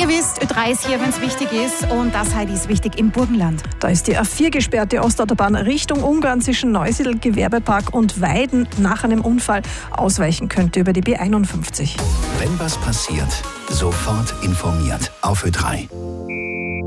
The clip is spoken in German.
Ihr wisst, Ö3 ist hier, wenn es wichtig ist, und das heute ist wichtig im Burgenland. Da ist die A4 gesperrt, die Ostautobahn Richtung Ungarn zwischen Neusiedl, Gewerbepark und Weiden nach einem Unfall ausweichen könnte über die B51. Wenn was passiert, sofort informiert auf Ö3.